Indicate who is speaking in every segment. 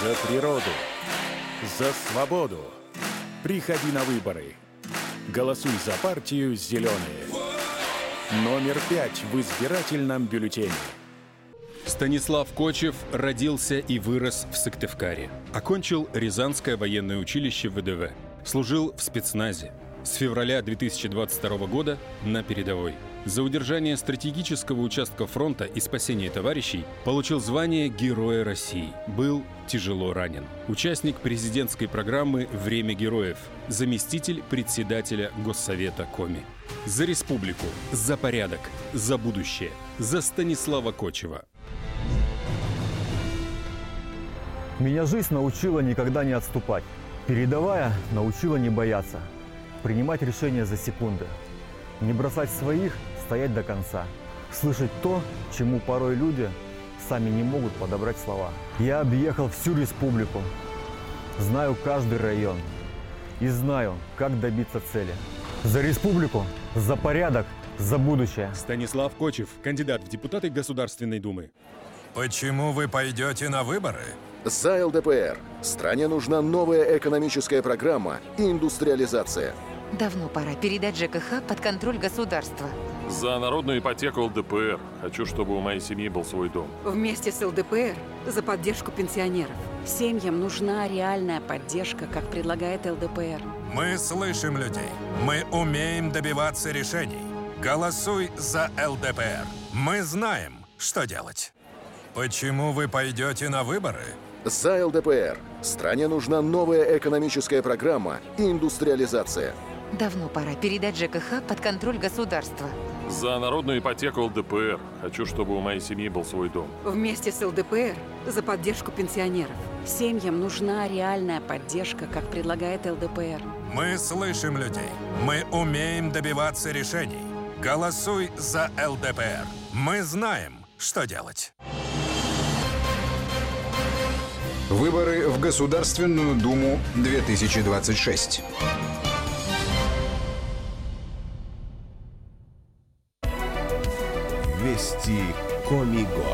Speaker 1: За природу. За свободу. Приходи на выборы. Голосуй за партию «Зеленые». Номер 5 в избирательном бюллетене.
Speaker 2: Станислав Кочев родился и вырос в Сыктывкаре. Окончил Рязанское военное училище ВДВ. Служил в спецназе. С февраля 2022 года на передовой. За удержание стратегического участка фронта и спасение товарищей получил звание Героя России. Был тяжело ранен. Участник президентской программы «Время героев». Заместитель председателя Госсовета Коми. За республику, за порядок, за будущее. За Станислава Кочева.
Speaker 3: Меня жизнь научила никогда не отступать. Передовая научила не бояться. Принимать решения за секунды. Не бросать своих, стоять до конца. Слышать то, чему порой люди сами не могут подобрать слова. Я объехал всю республику. Знаю каждый район. И знаю, как добиться цели. За республику, за порядок, за будущее.
Speaker 2: Станислав Кочев, кандидат в депутаты Государственной Думы.
Speaker 4: Почему вы пойдете на выборы?
Speaker 5: За ЛДПР. Стране нужна новая экономическая программа и индустриализация.
Speaker 6: Давно пора передать ЖКХ под контроль государства.
Speaker 7: За народную ипотеку ЛДПР. Хочу, чтобы у моей семьи был свой дом.
Speaker 8: Вместе с ЛДПР за поддержку пенсионеров. Семьям нужна реальная поддержка, как предлагает ЛДПР.
Speaker 4: Мы слышим людей. Мы умеем добиваться решений. Голосуй за ЛДПР. Мы знаем, что делать. Почему вы пойдете на выборы?
Speaker 5: За ЛДПР. Стране нужна новая экономическая программа и индустриализация.
Speaker 6: Давно пора передать ЖКХ под контроль государства.
Speaker 7: За народную ипотеку ЛДПР. Хочу, чтобы у моей семьи был свой дом.
Speaker 8: Вместе с ЛДПР за поддержку пенсионеров. Семьям нужна реальная поддержка, как предлагает ЛДПР.
Speaker 4: Мы слышим людей. Мы умеем добиваться решений. Голосуй за ЛДПР. Мы знаем, что делать.
Speaker 9: Выборы в Государственную Думу 2026.
Speaker 1: Вести Коми-Гор.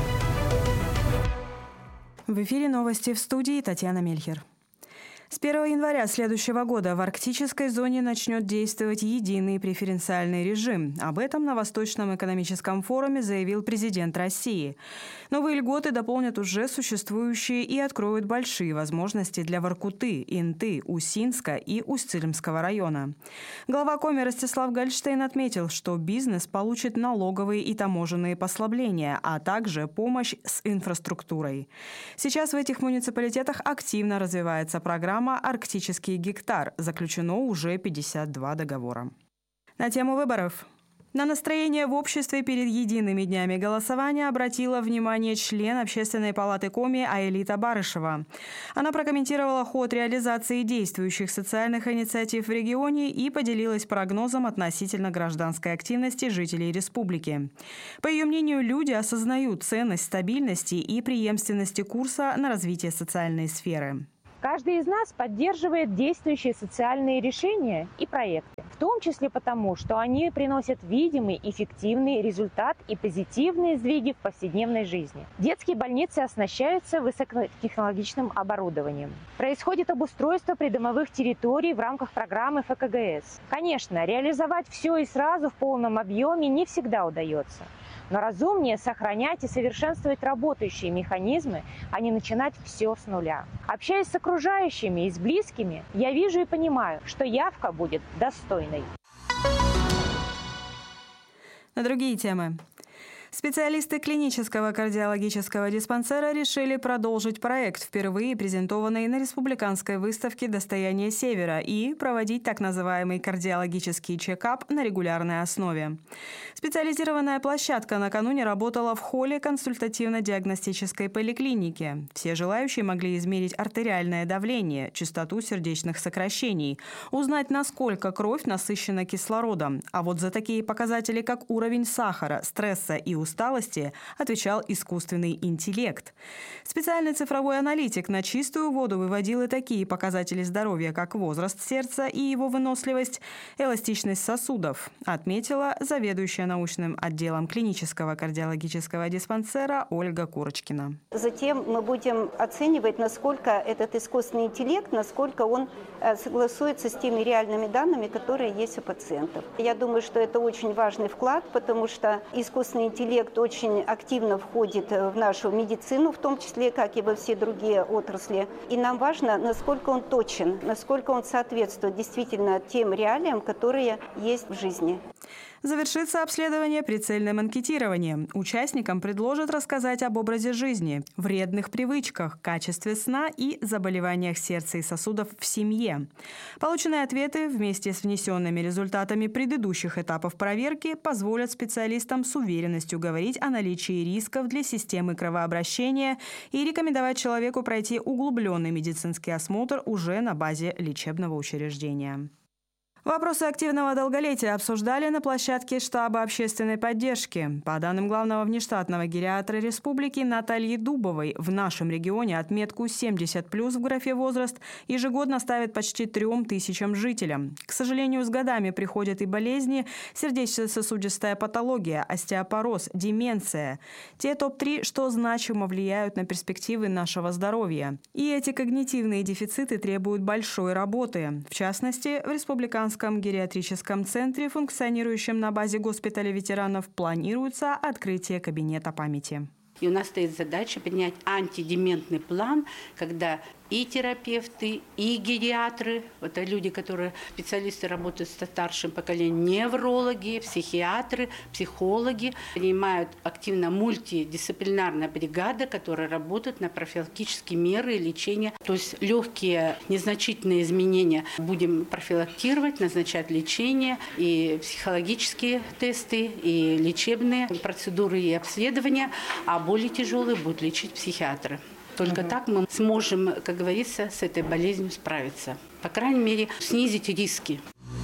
Speaker 10: В эфире новости, в студии Татьяна Мельхер. С 1 января следующего года в арктической зоне начнет действовать единый преференциальный режим. Об этом на Восточном экономическом форуме заявил президент России. Новые льготы дополнят уже существующие и откроют большие возможности для Воркуты, Инты, Усинска и Усть-Цилимского района. Глава Коми Ростислав Гольштейн отметил, что бизнес получит налоговые и таможенные послабления, а также помощь с инфраструктурой. Сейчас в этих муниципалитетах активно развивается программа «Арктический гектар». Заключено уже 52 договора. На тему выборов. На настроение в обществе перед едиными днями голосования обратила внимание член Общественной палаты Коми Аэлита Барышева. Она прокомментировала ход реализации действующих социальных инициатив в регионе и поделилась прогнозом относительно гражданской активности жителей республики. По ее мнению, люди осознают ценность стабильности и преемственности курса на развитие социальной сферы.
Speaker 11: Каждый из нас поддерживает действующие социальные решения и проекты, в том числе потому, что они приносят видимый, эффективный результат и позитивные сдвиги в повседневной жизни. Детские больницы оснащаются высокотехнологичным оборудованием. Происходит обустройство придомовых территорий в рамках программы ФКГС. Конечно, реализовать все и сразу в полном объеме не всегда удается. Но разумнее сохранять и совершенствовать работающие механизмы, а не начинать все с нуля. Общаясь с окружающими и с близкими, я вижу и понимаю, что явка будет достойной.
Speaker 10: На другие темы. Специалисты клинического кардиологического диспансера решили продолжить проект, впервые презентованный на республиканской выставке «Достояние Севера», и проводить так называемый кардиологический чекап на регулярной основе. Специализированная площадка накануне работала в холле консультативно-диагностической поликлиники. Все желающие могли измерить артериальное давление, частоту сердечных сокращений, узнать, насколько кровь насыщена кислородом. А вот за такие показатели, как уровень сахара, стресса и усталости отвечал искусственный интеллект. Специальный цифровой аналитик на чистую воду выводил и такие показатели здоровья, как возраст сердца и его выносливость, эластичность сосудов, отметила заведующая научным отделом клинического кардиологического диспансера Ольга Курочкина.
Speaker 12: Затем мы будем оценивать, насколько этот искусственный интеллект, насколько он согласуется с теми реальными данными, которые есть у пациентов. Я думаю, что это очень важный вклад, потому что искусственный интеллект очень активно входит в нашу медицину, в том числе, как и во все другие отрасли. И нам важно, насколько он точен, насколько он соответствует действительно тем реалиям, которые есть в жизни.
Speaker 10: Завершится обследование прицельным анкетированием. Участникам предложат рассказать об образе жизни, вредных привычках, качестве сна и заболеваниях сердца и сосудов в семье. Полученные ответы вместе с внесенными результатами предыдущих этапов проверки позволят специалистам с уверенностью говорить о наличии рисков для системы кровообращения и рекомендовать человеку пройти углубленный медицинский осмотр уже на базе лечебного учреждения. Вопросы активного долголетия обсуждали на площадке штаба общественной поддержки. По данным главного внештатного гериатра республики Натальи Дубовой, в нашем регионе отметку 70+ в графе «возраст» ежегодно ставят почти 3000 жителям. К сожалению, с годами приходят и болезни, сердечно-сосудистая патология, остеопороз, деменция. Те топ-3, что значимо влияют на перспективы нашего здоровья. И эти когнитивные дефициты требуют большой работы. В частности, в республиканском гериатрическом центре, функционирующем на базе госпиталя ветеранов, планируется открытие кабинета памяти.
Speaker 13: И у нас стоит задача принять антидементный план, когда и терапевты, и гериатры, это люди, которые специалисты работают со старшим поколением, неврологи, психиатры, психологи, принимают активно мультидисциплинарная бригада, которая работает на профилактические меры лечения. То есть легкие незначительные изменения будем профилактировать, назначать лечение, и психологические тесты, и лечебные процедуры и обследования, а более тяжелые будут лечить психиатры. Только так мы сможем, как говорится, с этой болезнью справиться. По крайней мере, снизить риски.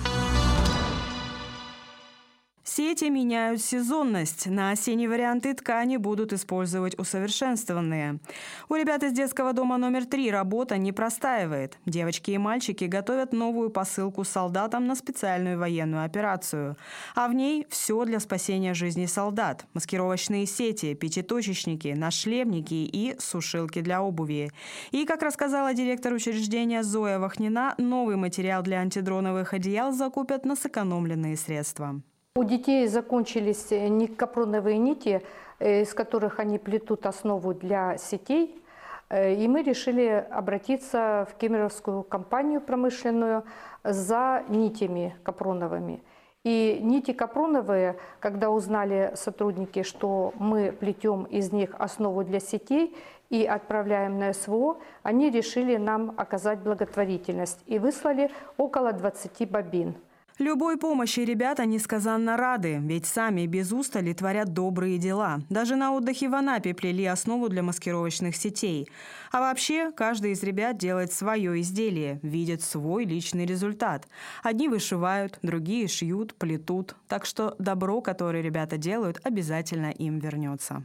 Speaker 10: Сети меняют сезонность. На осенние варианты ткани будут использовать усовершенствованные. У ребят из детского дома номер 3 работа не простаивает. Девочки и мальчики готовят новую посылку солдатам на специальную военную операцию. А в ней все для спасения жизни солдат. Маскировочные сети, пятиточечники, нашлемники и сушилки для обуви. И, как рассказала директор учреждения Зоя Вахнина, новый материал для антидроновых одеял закупят на сэкономленные средства.
Speaker 14: У детей закончились капроновые нити, из которых они плетут основу для сетей. И мы решили обратиться в кемеровскую компанию промышленную за нитями капроновыми. И нити капроновые, когда узнали сотрудники, что мы плетем из них основу для сетей и отправляем на СВО, они решили нам оказать благотворительность и выслали около 20 бобин.
Speaker 10: Любой помощи ребята несказанно рады, ведь сами без устали творят добрые дела. Даже на отдыхе в Анапе плели основу для маскировочных сетей. А вообще, каждый из ребят делает свое изделие, видит свой личный результат. Одни вышивают, другие шьют, плетут. Так что добро, которое ребята делают, обязательно им вернется.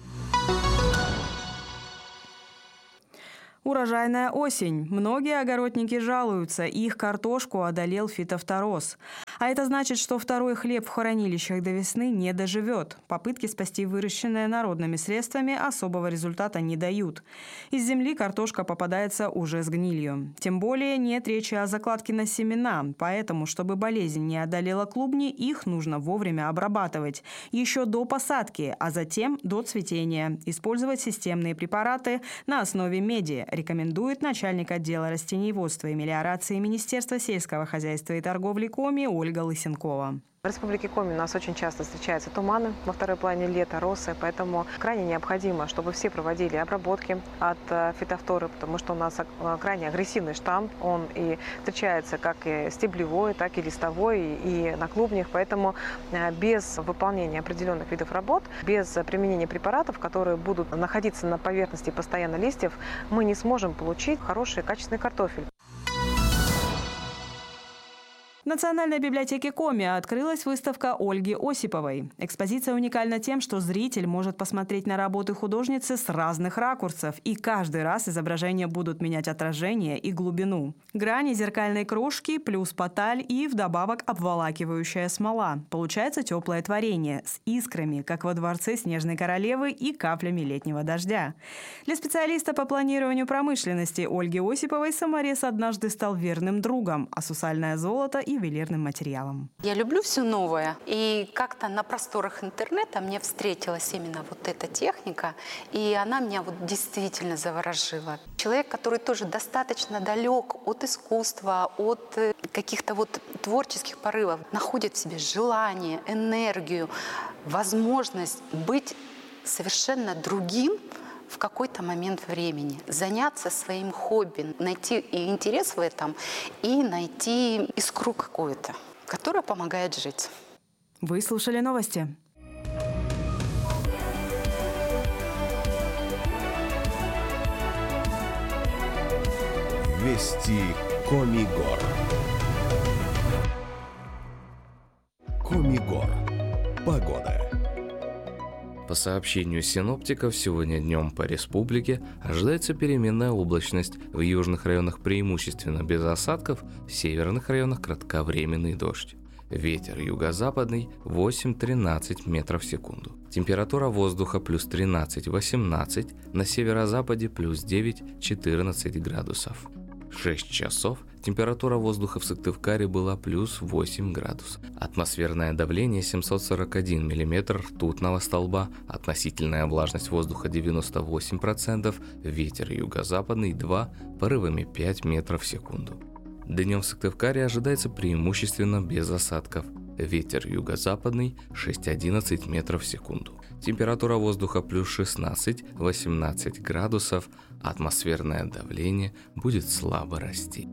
Speaker 10: Урожайная осень. Многие огородники жалуются, их картошку одолел фитофтороз. А это значит, что второй хлеб в хранилищах до весны не доживет. Попытки спасти выращенное народными средствами особого результата не дают. Из земли картошка попадается уже с гнилью. Тем более нет речи о закладке на семена, поэтому, чтобы болезнь не одолела клубни, их нужно вовремя обрабатывать. Еще до посадки, а затем до цветения. Использовать системные препараты на основе меди, рекомендует начальник отдела растениеводства и мелиорации Министерства сельского хозяйства и торговли Коми Ольга Лысенкова.
Speaker 15: В Республике Коми у нас очень часто встречаются туманы во второй половине лета, росы, поэтому крайне необходимо, чтобы все проводили обработки от фитофторы, потому что у нас крайне агрессивный штамм, он и встречается как и стеблевой, так и листовой, и на клубнях, поэтому без выполнения определенных видов работ, без применения препаратов, которые будут находиться на поверхности постоянно листьев, мы не сможем получить хороший качественный картофель.
Speaker 10: Национальной библиотеке Коми открылась выставка Ольги Осиповой. Экспозиция уникальна тем, что зритель может посмотреть на работы художницы с разных ракурсов, и каждый раз изображения будут менять отражение и глубину. Грани зеркальной кружки плюс поталь и вдобавок обволакивающая смола. Получается теплое творение с искрами, как во дворце Снежной королевы, и каплями летнего дождя. Для специалиста по планированию промышленности Ольги Осиповой саморез однажды стал верным другом, а сусальное золото – ювелирным материалом.
Speaker 16: Я люблю все новое, и как-то на просторах интернета мне встретилась именно вот эта техника, и она меня вот действительно заворожила. Человек, который тоже достаточно далек от искусства, от каких-то вот творческих порывов, находит в себе желание, энергию, возможность быть совершенно другим в какой-то момент времени, заняться своим хобби, найти и интерес в этом, и найти искру какую-то, которая помогает жить.
Speaker 10: Вы слушали новости.
Speaker 1: Вести Комигор. Комигор. Погода.
Speaker 17: По сообщению синоптиков, сегодня днем по республике ожидается переменная облачность. В южных районах преимущественно без осадков, в северных районах кратковременный дождь. Ветер юго-западный 8-13 метров в секунду. Температура воздуха плюс 13-18, на северо-западе плюс 9-14 градусов. В 6 часов температура воздуха в Сыктывкаре была плюс 8 градусов. Атмосферное давление 741 мм ртутного столба, относительная влажность воздуха 98%, ветер юго-западный 2, порывами 5 метров в секунду. Днем в Сыктывкаре ожидается преимущественно без осадков. Ветер юго-западный 6-11 метров в секунду. Температура воздуха плюс 16-18 градусов, атмосферное давление будет слабо расти.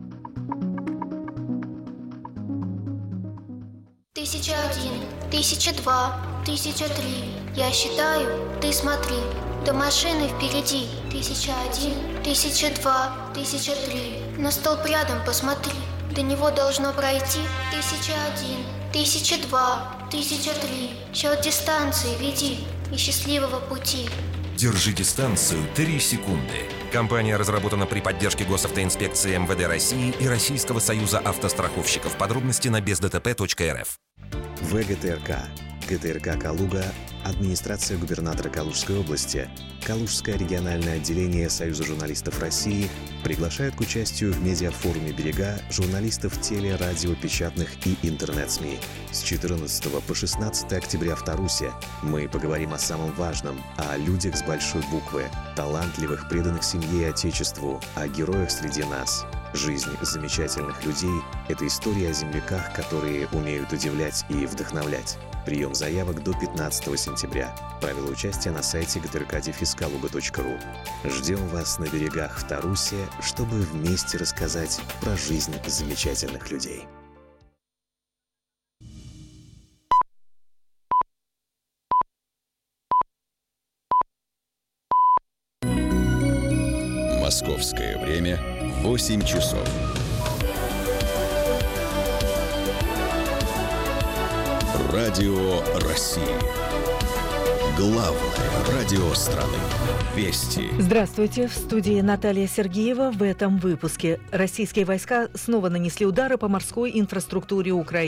Speaker 18: 1001, 1002, 1003. Я считаю, ты смотри. До машины впереди. 1001, 1002, 1003. На столб рядом посмотри. До него должно пройти 1001, 1002, 1003. Счет дистанции веди и счастливого пути.
Speaker 19: Держи дистанцию 3 секунды. Компания разработана при поддержке Госавтоинспекции МВД России и Российского союза автостраховщиков. Подробности на бездтп.рф.
Speaker 20: ВГТРК. ГТРК «Калуга», администрация губернатора Калужской области, Калужское региональное отделение Союза журналистов России приглашает к участию в медиафоруме «Берега» журналистов теле-, радио, печатных и интернет-СМИ. С 14 по 16 октября в Тарусе мы поговорим о самом важном, о людях с большой буквы, талантливых, преданных семье и отечеству, о героях среди нас. Жизнь замечательных людей – это история о земляках, которые умеют удивлять и вдохновлять. Прием заявок до 15 сентября. Правила участия на сайте gtrk-kaluga.ru. Ждем вас на берегах в Тарусе, чтобы вместе рассказать про жизнь замечательных людей.
Speaker 1: Московское время 8 часов. Радио России. Главное радио страны. Вести.
Speaker 21: Здравствуйте. В студии Наталья Сергеева. В этом выпуске российские войска снова нанесли удары по морской инфраструктуре Украины.